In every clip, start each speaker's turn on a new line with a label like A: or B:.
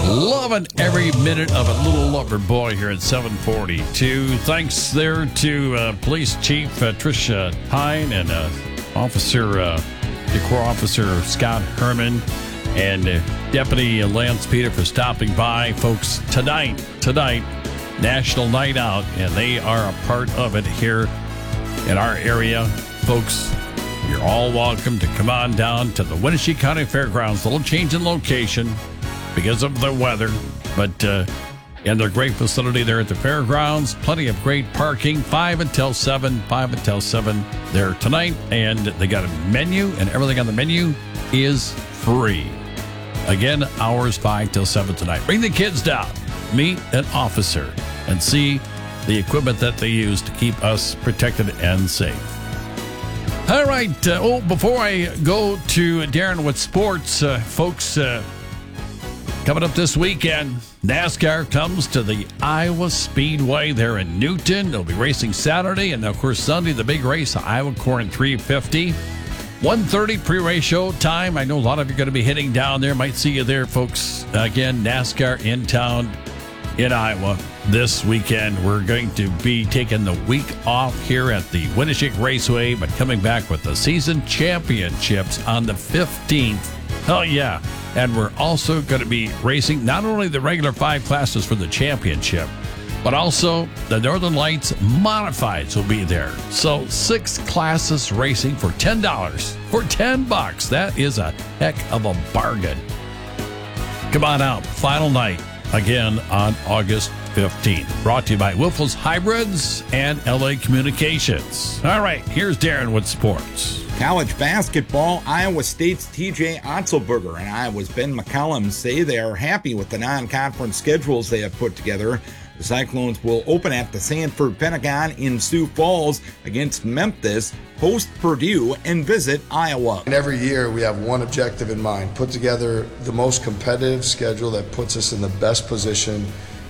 A: Loving every minute of it. Little lover boy here at 742. Thanks there to Police Chief Tricia Hine and Corps Officer Scott Herman and Deputy Lance Peter for stopping by. Folks, tonight, National Night Out, and they are a part of it here in our area. Folks, you're all welcome to come on down to the Wenatchee County Fairgrounds. A little change in location because of the weather, but in their great facility there at the fairgrounds, plenty of great parking, 5 until 7 there tonight, and they got a menu, and everything on the menu is free. Again, hours 5 till 7 tonight. Bring the kids down, meet an officer, and see the equipment that they use to keep us protected and safe. All right, before I go to Darren with sports, folks, coming up this weekend, NASCAR comes to the Iowa Speedway there in Newton. They'll be racing Saturday, and of course Sunday, the big race, Iowa Corn 350. 1:30 pre-race show time. I know a lot of you are going to be heading down there. Might see you there, folks. Again, NASCAR in town in Iowa this weekend. We're going to be taking the week off here at the Winneshiek Raceway, but coming back with the season championships on the 15th. Oh, yeah. And we're also going to be racing not only the regular 5 classes for the championship, but also the Northern Lights Modifieds will be there. So 6 classes racing for $10. For $10. That is a heck of a bargain. Come on out. Final night again on August 15th. Brought to you by Wilfels Hybrids and LA Communications. All right, here's Darren with sports.
B: College basketball, Iowa State's TJ Otzelberger and Iowa's Ben McCollum say they are happy with the non-conference schedules they have put together. The Cyclones will open at the Sanford Pentagon in Sioux Falls against Memphis, host Purdue, and visit Iowa.
C: And every year we have one objective in mind, put together the most competitive schedule that puts us in the best position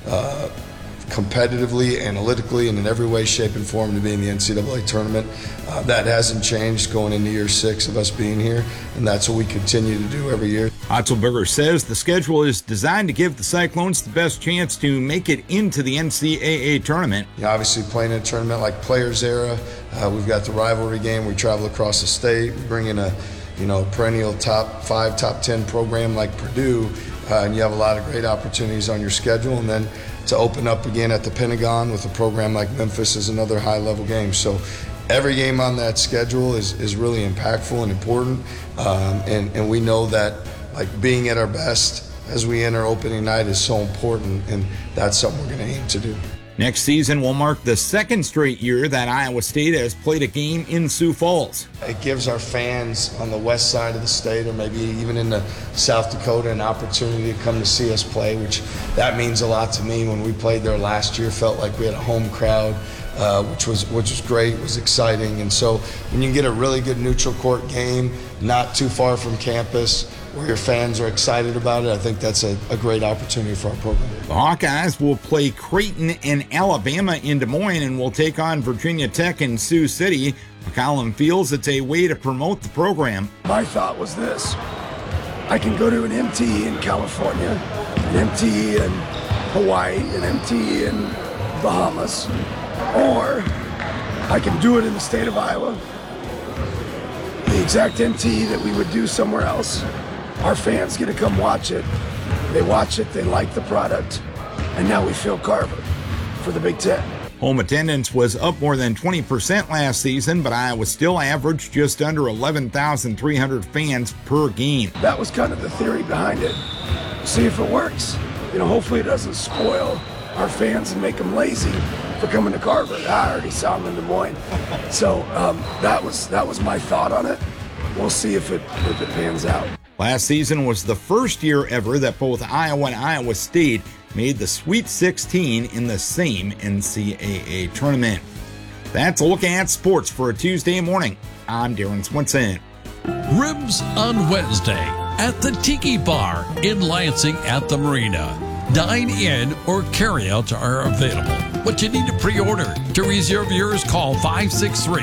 C: competitively, analytically, and in every way, shape, and form to be in the NCAA tournament. That hasn't changed going into year 6 of us being here, and that's what we continue to do every year.
B: Otzelberger says the schedule is designed to give the Cyclones the best chance to make it into the NCAA tournament.
C: Obviously, playing in a tournament like Players Era, we've got the rivalry game. We travel across the state. We bring in a perennial top 5, top 10 program like Purdue, and you have a lot of great opportunities on your schedule. And then to open up again at the Pentagon with a program like Memphis is another high-level game. So every game on that schedule is really impactful and important, and we know that being at our best as we enter opening night is so important, and that's something we're going to aim to do.
B: Next season will mark the 2nd straight year that Iowa State has played a game in Sioux Falls.
C: It gives our fans on the west side of the state, or maybe even in the South Dakota, an opportunity to come to see us play, which that means a lot to me. When we played there last year, felt like we had a home crowd, which was great, was exciting. And so when you can get a really good neutral court game, not too far from campus, where your fans are excited about it, I think that's a great opportunity for our program.
B: The Hawkeyes will play Creighton and Alabama in Des Moines and will take on Virginia Tech in Sioux City. McCollum feels it's a way to promote the program.
D: My thought was this: I can go to an MTE in California, an MTE in Hawaii, an MTE in Bahamas, or I can do it in the state of Iowa, the exact MTE that we would do somewhere else. Our fans get to come watch it. They watch it, they like the product, and now we fill Carver for the Big Ten.
B: Home attendance was up more than 20% last season, but Iowa still averaged just under 11,300 fans per game.
D: That was kind of the theory behind it. See if it works. Hopefully it doesn't spoil our fans and make them lazy for coming to Carver. I already saw them in Des Moines. So that was my thought on it. We'll see if it pans out.
B: Last season was the first year ever that both Iowa and Iowa State made the Sweet 16 in the same NCAA tournament. That's a look at sports for a Tuesday morning. I'm Darren Swinson.
A: Ribs on Wednesday at the Tiki Bar in Lansing at the Marina. Dine in or carry out are available. But you need to pre-order. To reserve yours, call 563